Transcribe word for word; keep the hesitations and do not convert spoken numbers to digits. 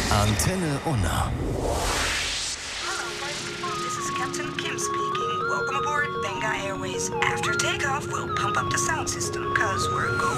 Antenne Unna. Hello, party people. This is Captain Kim speaking. Welcome aboard Benga Airways. After takeoff, we'll pump up the sound system, cause we're going